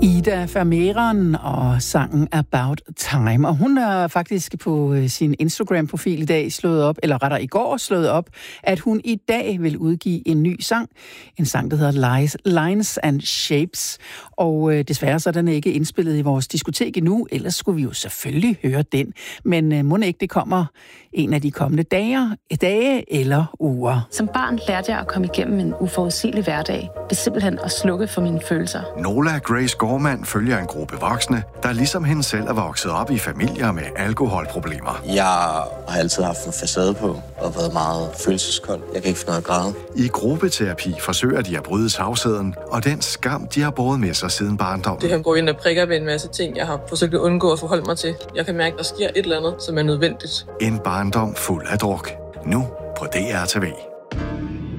Ida Vermeeren og sangen About Time. Og hun har faktisk på sin Instagram-profil i dag slået op, eller rettere i går slået op, at hun i dag vil udgive en ny sang. En sang, der hedder Lines and Shapes. Og desværre så er den ikke indspillet i vores diskotek endnu, ellers skulle vi jo selvfølgelig høre den. Men må ikke det kommer en af de kommende dage eller uger. Som barn lærte jeg at komme igennem en uforudsigelig hverdag, ved simpelthen at slukke for mine følelser. Nola Grace Gorman følger en gruppe voksne, der ligesom hende selv er vokset op i familier med alkoholproblemer. Jeg har altid haft en facade på og været meget følelseskold. Jeg kan ikke finde noget at græde. I gruppeterapi forsøger de at bryde tavsheden og den skam, de har båret med sig siden barndommen. Det her går ind og prikker ved en masse ting, jeg har forsøgt at undgå at forholde mig til. Jeg kan mærke, at der sker et eller andet, som er nødvendigt. En barndom fuld af druk. Nu på DR TV.